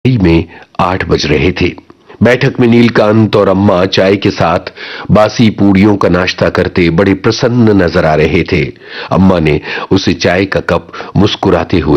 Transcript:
में 8 बज रहे थे। बैठक में नीलकांत और अम्मा चाय के साथ बासी पूड़ियों का नाश्ता करते बड़े प्रसन्न नजर आ रहे थे। अम्मा ने उसे चाय का कप मुस्कुराते हुए